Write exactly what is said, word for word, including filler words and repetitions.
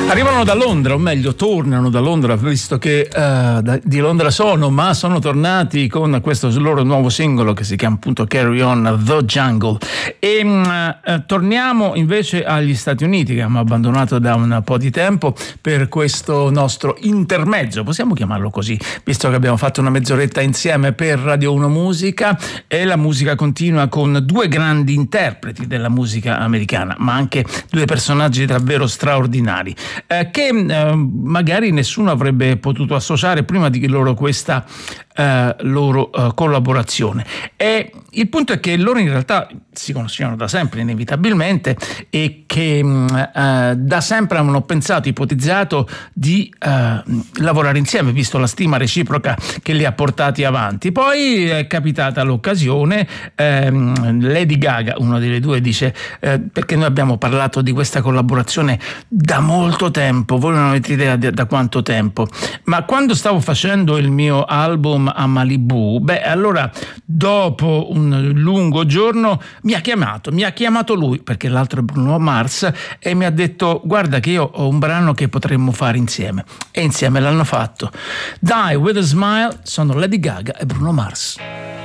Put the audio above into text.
Arrivano da Londra, o meglio tornano da Londra, visto che uh, da, di Londra sono, ma sono tornati con questo loro nuovo singolo che si chiama appunto Carry On The Jungle. E uh, torniamo invece agli Stati Uniti, che abbiamo abbandonato da un po' di tempo per questo nostro intermezzo, possiamo chiamarlo così, visto che abbiamo fatto una mezz'oretta insieme per Radio uno Musica, e la musica continua con due grandi interpreti della musica americana, ma anche due personaggi davvero straordinari. Eh, che eh, magari nessuno avrebbe potuto associare prima di loro questa eh, loro eh, collaborazione. E il punto è che loro in realtà si conoscevano da sempre inevitabilmente e che eh, da sempre avevano pensato, ipotizzato di eh, lavorare insieme, visto la stima reciproca che li ha portati avanti. Poi è capitata l'occasione, ehm, Lady Gaga, uno delle due, dice eh, perché noi abbiamo parlato di questa collaborazione da molto tempo, voi non avete idea da quanto tempo, ma quando stavo facendo il mio album a Malibu, beh allora dopo un lungo giorno mi ha chiamato, mi ha chiamato lui, perché l'altro è Bruno Mars, e mi ha detto guarda che io ho un brano che potremmo fare insieme, e insieme l'hanno fatto. Die With A Smile sono Lady Gaga e Bruno Mars.